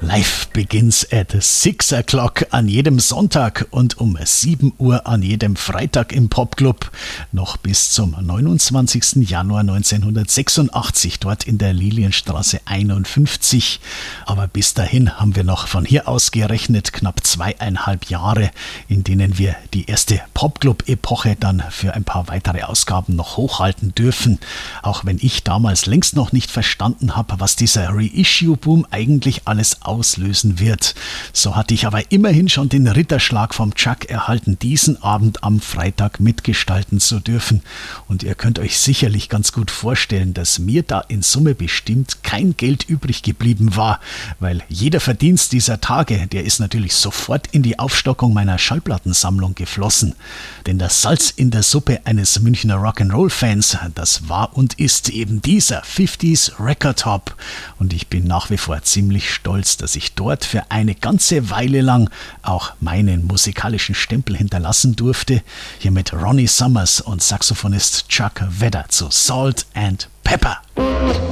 Life begins at 6 o'clock an jedem Sonntag und um 7 Uhr an jedem Freitag im Popclub. Noch bis zum 29. Januar 1986 dort in der Lilienstraße 51. Aber bis dahin haben wir noch von hier aus gerechnet knapp 2,5 Jahre, in denen wir die erste Popclub-Epoche dann für ein paar weitere Ausgaben noch hochhalten dürfen. Auch wenn ich damals längst noch nicht verstanden habe, was dieser Reissue-Boom eigentlich alles auslösen wird. So hatte ich aber immerhin schon den Ritterschlag vom Chuck erhalten, diesen Abend am Freitag mitgestalten zu dürfen. Und ihr könnt euch sicherlich ganz gut vorstellen, dass mir da in Summe bestimmt kein Geld übrig geblieben war, weil jeder Verdienst dieser Tage, der ist natürlich sofort in die Aufstockung meiner Schallplattensammlung geflossen. Denn das Salz in der Suppe eines Münchner Rock'n'Roll-Fans, das war und ist eben dieser 50s Record Hop. Und ich bin nach wie vor ziemlich stolz, dass ich dort für eine ganze Weile lang auch meinen musikalischen Stempel hinterlassen durfte. Hier mit Ronnie Summers und Saxophonist Chuck Vedder zu Salt and Pepper.